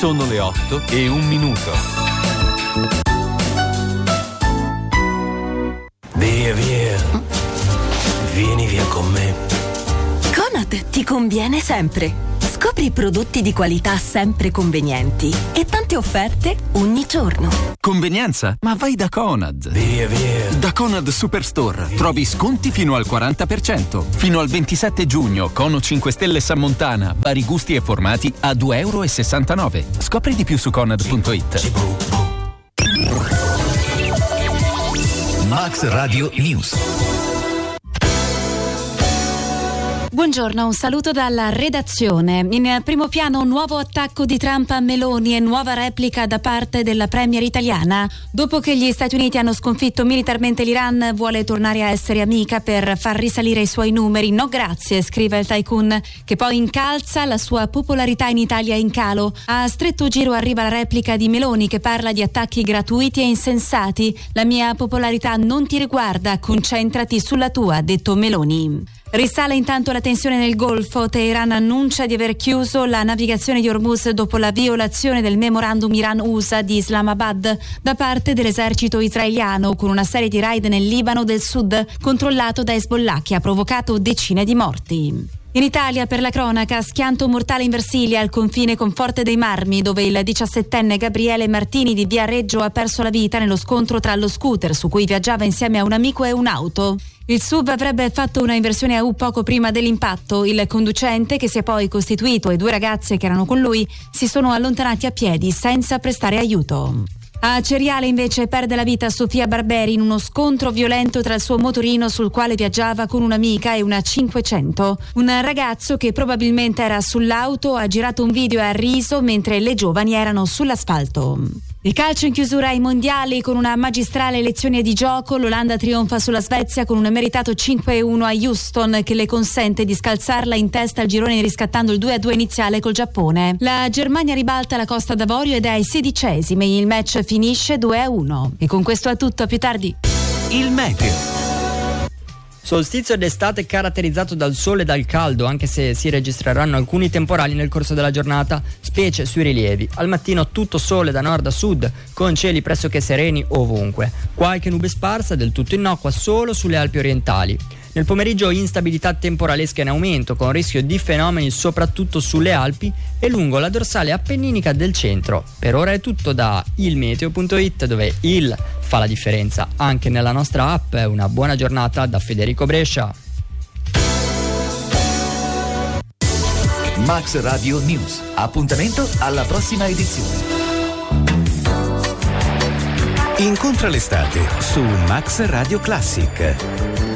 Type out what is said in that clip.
Sono le 8:01. Via. Vieni via con me. Conad ti conviene sempre. Scopri prodotti di qualità sempre convenienti e tante offerte ogni giorno. Convenienza? Ma vai da Conad. Via. Da Conad Superstore trovi sconti fino al 40%. Fino al 27 giugno, Cono 5 Stelle Sammontana, vari gusti e formati a €2,69. Scopri di più su Conad.it. Max Radio News. Buongiorno, un saluto dalla redazione. In primo piano un nuovo attacco di Trump a Meloni e nuova replica da parte della premier italiana. Dopo che gli Stati Uniti hanno sconfitto militarmente l'Iran, vuole tornare a essere amica per far risalire i suoi numeri. No grazie, scrive il tycoon, che poi incalza la sua popolarità in Italia in calo. A stretto giro arriva la replica di Meloni che parla di attacchi gratuiti e insensati. La mia popolarità non ti riguarda, concentrati sulla tua, ha detto Meloni. Risale intanto la tensione nel Golfo. Teheran annuncia di aver chiuso la navigazione di Hormuz dopo la violazione del memorandum Iran-USA di Islamabad da parte dell'esercito israeliano, con una serie di raid nel Libano del Sud controllato da Hezbollah che ha provocato decine di morti. In Italia, per la cronaca, schianto mortale in Versilia al confine con Forte dei Marmi, dove il 17enne Gabriele Martini di via Reggio ha perso la vita nello scontro tra lo scooter su cui viaggiava insieme a un amico e un'auto. Il SUV avrebbe fatto una inversione a U poco prima dell'impatto. Il conducente, che si è poi costituito, e due ragazze che erano con lui si sono allontanati a piedi senza prestare aiuto. A Ceriale invece perde la vita Sofia Barberi in uno scontro violento tra il suo motorino sul quale viaggiava con un'amica e una 500. Un ragazzo che probabilmente era sull'auto ha girato un video e ha riso mentre le giovani erano sull'asfalto. Il calcio in chiusura ai mondiali con una magistrale lezione di gioco. L'Olanda trionfa sulla Svezia con un meritato 5-1 a Houston che le consente di scalzarla in testa al girone riscattando il 2-2 iniziale col Giappone. La Germania ribalta la Costa d'Avorio ed è ai 16esimi. Il match finisce 2-1. E con questo è tutto, a più tardi. Il meteo. Solstizio d'estate caratterizzato dal sole e dal caldo, anche se si registreranno alcuni temporali nel corso della giornata, specie sui rilievi. Al mattino tutto sole da nord a sud, con cieli pressoché sereni ovunque. Qualche nube sparsa del tutto innocua solo sulle Alpi orientali. Nel pomeriggio instabilità temporalesca in aumento, con rischio di fenomeni soprattutto sulle Alpi e lungo la dorsale appenninica del centro. Per ora è tutto da ilmeteo.it, dove il fa la differenza anche nella nostra app. Una buona giornata da Federico Brescia. Max Radio News. Appuntamento alla prossima edizione. Incontra l'estate su Max Radio Classic.